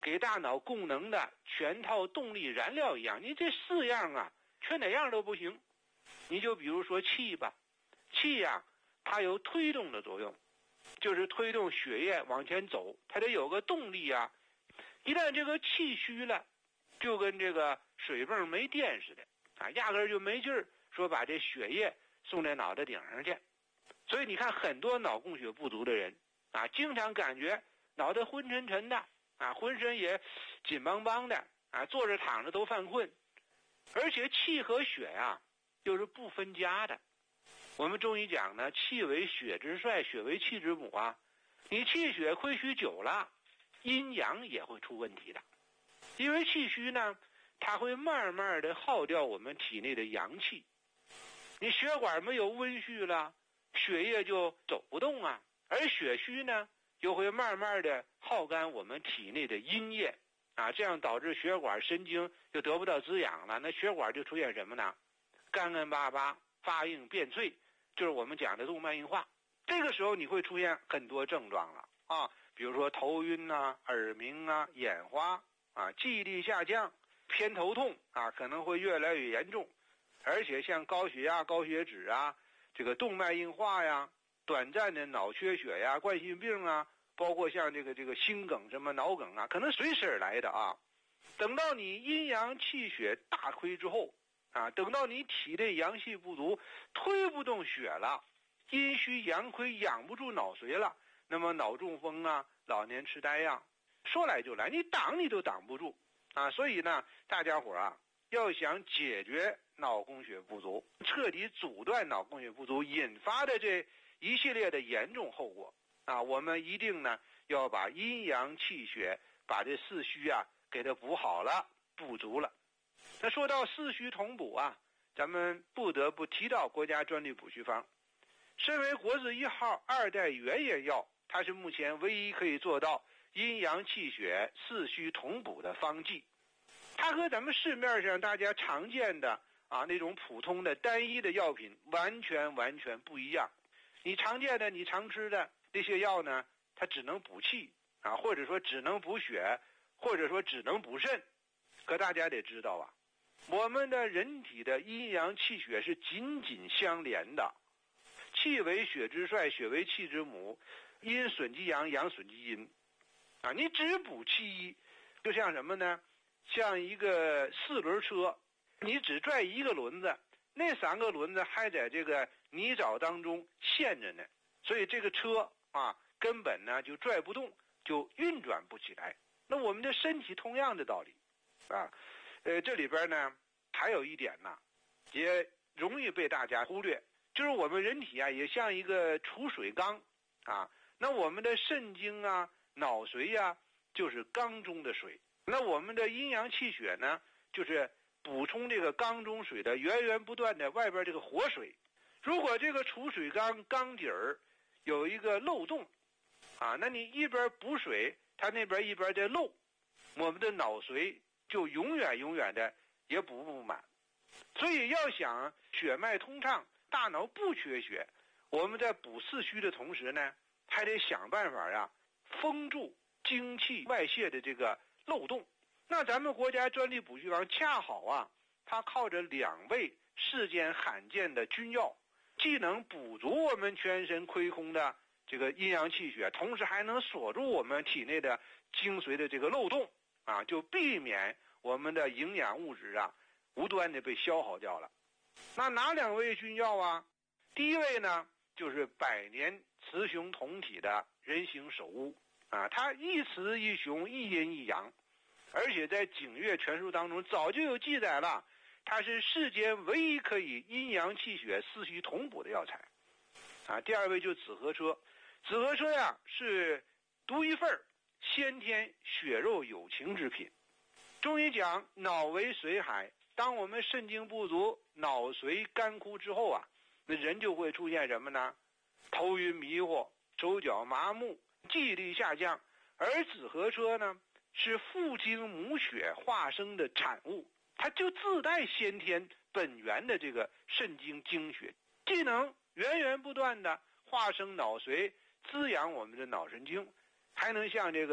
给大脑供能的全套动力燃料一样。你这4样啊，缺哪样都不行。你就比如说气吧，气呀，它有推动的作用，就是推动血液往前走，它得有个动力啊。一旦这个气虚了，就跟这个水泵没电似的啊，压根就没劲儿说把这血液送在脑袋顶上去。所以你看很多脑供血不足的人啊，经常感觉脑袋昏沉沉的啊，浑身也紧邦邦的啊，坐着躺着都犯困。而且气和血啊又是不分家的。我们中医讲呢，气为血之帅，血为气之母啊。你气血亏虚久了，阴阳也会出问题的。因为气虚呢，它会慢慢的耗掉我们体内的阳气。你血管没有温煦了，血液就走不动啊。而血虚呢，又会慢慢的耗干我们体内的阴液啊，这样导致血管神经就得不到滋养了。那血管就出现什么呢？干干巴巴，发硬变脆，就是我们讲的动脉硬化。这个时候你会出现很多症状了啊，比如说头晕啊、耳鸣啊、眼花啊、记忆力下降、偏头痛啊，可能会越来越严重。而且像高血压、高血脂啊，这个动脉硬化呀、短暂的脑缺血呀、冠心病啊，包括像这个心梗、什么脑梗啊，可能随时而来的啊。等到你阴阳气血大亏之后啊，等到你体内阳气不足，推不动血了，阴虚阳亏，养不住脑髓了，那么脑中风啊、老年痴呆呀，说来就来，你挡你都挡不住啊。所以呢，大家伙啊，要想解决脑供血不足，彻底阻断脑供血不足引发的这一系列的严重后果啊，我们一定呢要把阴阳气血，把这4虚啊给它补好了、补足了。那说到4虚同补啊，咱们不得不提到国家专利补虚方。身为国字1号2代原研药，它是目前唯一可以做到阴阳气血4虚同补的方剂。它和咱们市面上大家常见的啊那种普通的单一的药品完全不一样。你常见的、你常吃的那些药呢，它只能补气啊，或者说只能补血，或者说只能补肾。可大家得知道啊，我们的人体的阴阳气血是紧紧相连的。气为血之帅，血为气之母，阴损及阳，阳损及阴啊。你只补气，就像什么呢？像一个4轮车，你只拽一个轮子，那3个轮子还在这个泥沼当中陷着呢，所以这个车啊根本呢就拽不动，就运转不起来。那我们的身体同样的道理啊。这里边呢还有一点呢，也容易被大家忽略，就是我们人体啊也像一个储水缸啊。那我们的肾经啊、脑髓啊就是缸中的水，那我们的阴阳气血呢就是补充这个缸中水的源源不断的外边这个活水。如果这个储水缸缸底儿有一个漏洞啊，那你一边补水，它那边一边在漏，我们的脑髓就永远的也补不满。所以要想血脉通畅，大脑不缺血，我们在补4虚的同时呢，还得想办法呀封住精气外泄的这个漏洞。那咱们国家专利补虚方恰好啊，它靠着2味世间罕见的君药，既能补足我们全身亏空的这个阴阳气血，同时还能锁住我们体内的精髓的这个漏洞啊，就避免我们的营养物质啊无端的被消耗掉了。那哪2味君药啊？第一位呢就是百年雌雄同体的人形首乌啊，它一雌一雄，一阴一阳，而且在《景岳全书》当中早就有记载了，它是世间唯一可以阴阳气血4虚同补的药材啊。第2位就紫河车。紫河车呀是独一份先天血肉有情之品。中医讲脑为髓海，当我们肾精不足、脑髓干枯之后啊，那人就会出现什么呢？头晕迷惑、手脚麻木、记忆力下降。而紫河车呢是父精母血化生的产物，它就自带先天本源的这个肾精精血，既能源源不断的化生脑髓，滋养我们的脑神经，还能像这个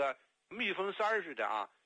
蜜蜂丝儿似的啊，